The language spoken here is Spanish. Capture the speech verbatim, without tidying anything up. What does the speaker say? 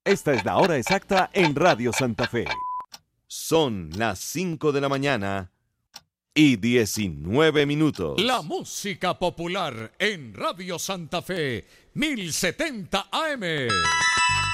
Esta es la hora exacta en Radio Santa Fe. Son las cinco de la mañana y diecinueve minutos. La música popular en Radio Santa Fe, mil setenta A M.